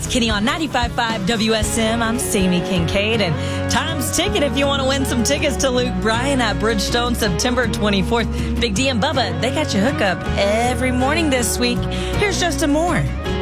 That's Kenny on 95.5 WSM. I'm Sammy Kincaid, and time's ticking if you want to win some tickets to Luke Bryan at Bridgestone September 24th. Big D and Bubba, they got you hooked up every morning this week. Here's Justin Moore.